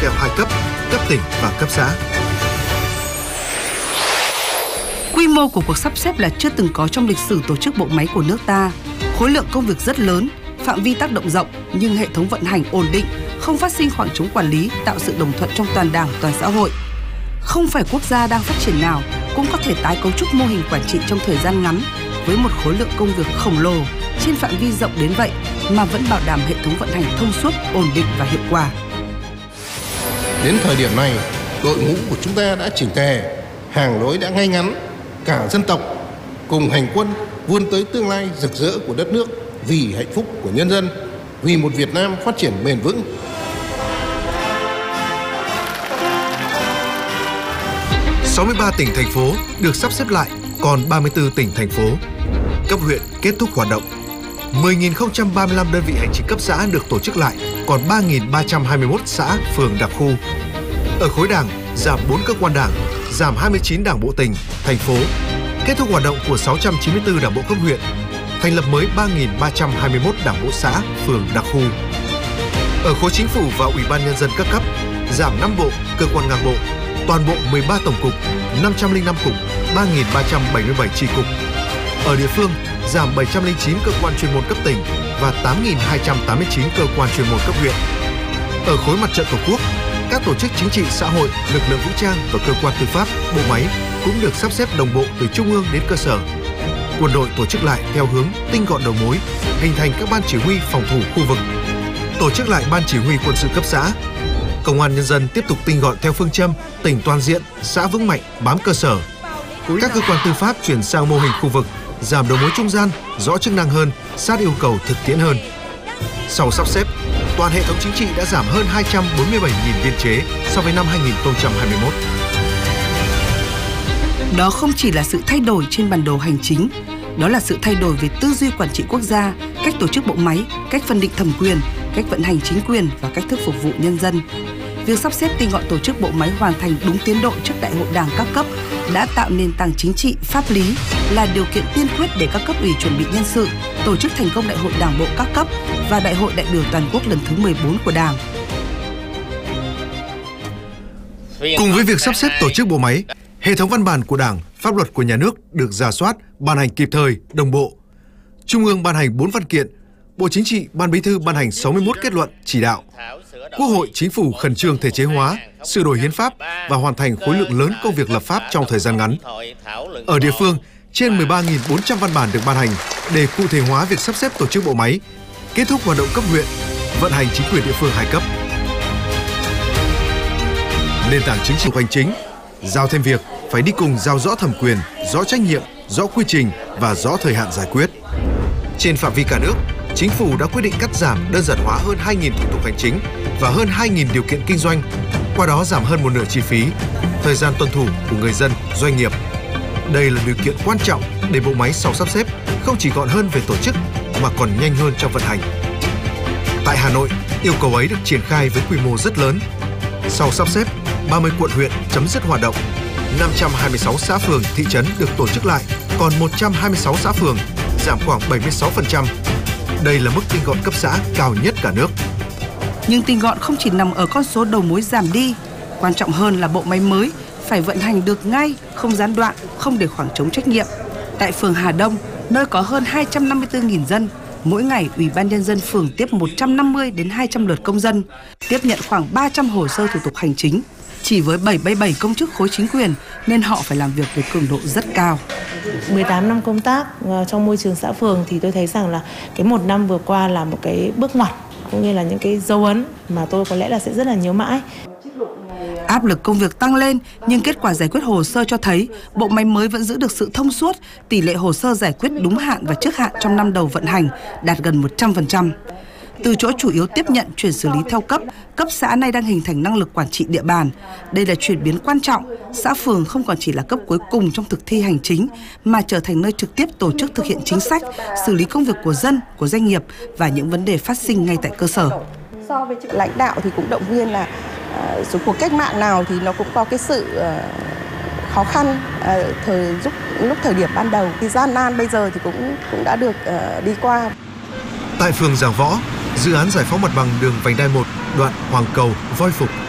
theo 2 cấp tỉnh và cấp xã. Quy mô của cuộc sắp xếp là chưa từng có trong lịch sử tổ chức bộ máy của nước ta. Khối lượng công việc rất lớn, phạm vi tác động rộng nhưng hệ thống vận hành ổn định, không phát sinh khoảng trống quản lý, tạo sự đồng thuận trong toàn Đảng, toàn xã hội. Không phải quốc gia đang phát triển nào cũng có thể tái cấu trúc mô hình quản trị trong thời gian ngắn với một khối lượng công việc khổng lồ trên phạm vi rộng đến vậy mà vẫn bảo đảm hệ thống vận hành thông suốt, ổn định và hiệu quả. Đến thời điểm này, đội ngũ của chúng ta đã chỉnh tề, hàng lối đã ngay ngắn, cả dân tộc cùng hành quân vươn tới tương lai rực rỡ của đất nước vì hạnh phúc của nhân dân, vì một Việt Nam phát triển bền vững. – 63 tỉnh, thành phố được sắp xếp lại, còn 34 tỉnh, thành phố. Cấp huyện kết thúc hoạt động. 10.035 đơn vị hành chính cấp xã được tổ chức lại, còn 3.321 xã, phường, đặc khu. Ở khối Đảng, giảm 4 cơ quan Đảng, giảm 29 Đảng bộ tỉnh, thành phố. Kết thúc hoạt động của 694 Đảng bộ cấp huyện, thành lập mới 3.321 Đảng bộ xã, phường, đặc khu. Ở khối Chính phủ và Ủy ban Nhân dân các cấp, giảm 5 bộ, cơ quan ngang bộ, toàn bộ 13 tổng cục, 505 cục, 3.377 chi cục. Ở địa phương, giảm 709 cơ quan chuyên môn cấp tỉnh và 8.289 cơ quan chuyên môn cấp huyện. Ở khối Mặt trận Tổ quốc, các tổ chức chính trị xã hội, lực lượng vũ trang và cơ quan tư pháp, bộ máy cũng được sắp xếp đồng bộ từ trung ương đến cơ sở. Quân đội tổ chức lại theo hướng tinh gọn đầu mối, hình thành các ban chỉ huy phòng thủ khu vực. Tổ chức lại ban chỉ huy quân sự cấp xã. Công an nhân dân tiếp tục tinh gọn theo phương châm tỉnh toàn diện, xã vững mạnh, bám cơ sở. Các cơ quan tư pháp chuyển sang mô hình khu vực, giảm đầu mối trung gian, rõ chức năng hơn, sát yêu cầu thực tiễn hơn. Sau sắp xếp, toàn hệ thống chính trị đã giảm hơn 247.000 biên chế so với năm 2021. Đó không chỉ là sự thay đổi trên bản đồ hành chính, đó là sự thay đổi về tư duy quản trị quốc gia, cách tổ chức bộ máy, cách phân định thẩm quyền, cách vận hành chính quyền và cách thức phục vụ nhân dân. Việc sắp xếp tinh gọn tổ chức bộ máy hoàn thành đúng tiến độ trước Đại hội Đảng các cấp đã tạo nền tảng chính trị, pháp lý, là điều kiện tiên quyết để các cấp ủy chuẩn bị nhân sự, tổ chức thành công Đại hội Đảng bộ các cấp và Đại hội đại biểu toàn quốc lần thứ 14 của Đảng. Cùng với việc sắp xếp tổ chức bộ máy, hệ thống văn bản của Đảng, pháp luật của nhà nước được rà soát, ban hành kịp thời, đồng bộ. Trung ương ban hành 4 văn kiện, Bộ Chính trị, Ban Bí thư ban hành 61 kết luận, chỉ đạo. Quốc hội, Chính phủ khẩn trương thể chế hóa, sửa đổi hiến pháp và hoàn thành khối lượng lớn công việc lập pháp trong thời gian ngắn. Ở địa phương, trên 13.400 văn bản được ban hành để cụ thể hóa việc sắp xếp tổ chức bộ máy, kết thúc hoạt động cấp huyện, vận hành chính quyền địa phương 2 cấp. Nền tảng chính trị hành chính, giao thêm việc phải đi cùng giao rõ thẩm quyền, rõ trách nhiệm, rõ quy trình và rõ thời hạn giải quyết. Trên phạm vi cả nước, Chính phủ đã quyết định cắt giảm, đơn giản hóa hơn 2.000 thủ tục hành chính và hơn 2.000 điều kiện kinh doanh, qua đó giảm hơn một nửa chi phí, thời gian tuân thủ của người dân, doanh nghiệp. Đây là điều kiện quan trọng để bộ máy sau sắp xếp không chỉ gọn hơn về tổ chức mà còn nhanh hơn trong vận hành. Tại Hà Nội, yêu cầu ấy được triển khai với quy mô rất lớn. Sau sắp xếp, 30 quận huyện chấm dứt hoạt động, 526 xã phường, thị trấn được tổ chức lại, còn 126 xã phường, giảm khoảng 76%. Đây là mức tinh gọn cấp xã cao nhất cả nước. Nhưng tinh gọn không chỉ nằm ở con số đầu mối giảm đi, quan trọng hơn là bộ máy mới phải vận hành được ngay, không gián đoạn, không để khoảng trống trách nhiệm. Tại phường Hà Đông, nơi có hơn 254.000 dân, mỗi ngày Ủy ban Nhân dân phường tiếp 150 đến 200 lượt công dân, tiếp nhận khoảng 300 hồ sơ thủ tục hành chính. Chỉ với 77 công chức khối chính quyền nên họ phải làm việc với cường độ rất cao. 18 năm công tác trong môi trường xã phường thì tôi thấy rằng là cái 1 năm vừa qua là một cái bước ngoặt, cũng như là những cái dấu ấn mà tôi có lẽ là sẽ rất là nhớ mãi. Áp lực công việc tăng lên nhưng kết quả giải quyết hồ sơ cho thấy bộ máy mới vẫn giữ được sự thông suốt, tỷ lệ hồ sơ giải quyết đúng hạn và trước hạn trong năm đầu vận hành đạt gần 100%. Từ chỗ chủ yếu tiếp nhận chuyển xử lý theo cấp, cấp xã nay đang hình thành năng lực quản trị địa bàn. Đây là chuyển biến quan trọng, xã phường không còn chỉ là cấp cuối cùng trong thực thi hành chính, mà trở thành nơi trực tiếp tổ chức thực hiện chính sách, xử lý công việc của dân, của doanh nghiệp và những vấn đề phát sinh ngay tại cơ sở. So với lãnh đạo thì cũng động viên là dù cuộc cách mạng nào thì nó cũng có cái sự khó khăn lúc thời điểm ban đầu. Thì gian nan bây giờ thì cũng đã được đi qua. Tại phường Giàng Võ, dự án giải phóng mặt bằng đường vành đai 1 đoạn Hoàng Cầu - Voi Phục